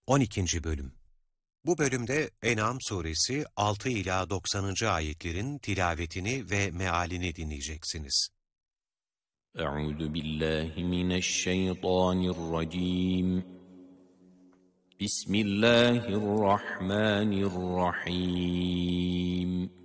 12. Bölüm. Bu bölümde En'am suresi 6 ila 90. ayetlerin tilavetini ve mealini dinleyeceksiniz. Euzu billahi mineşşeytanirracim. Bismillahirrahmanirrahim.